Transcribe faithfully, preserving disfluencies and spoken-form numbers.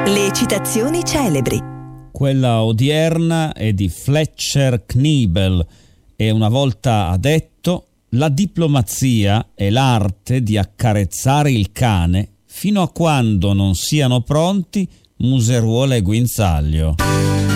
Le citazioni celebri. Quella odierna è di Fletcher Knebel e una volta ha detto: la diplomazia è l'arte di accarezzare il cane fino a quando non siano pronti museruola e guinzaglio.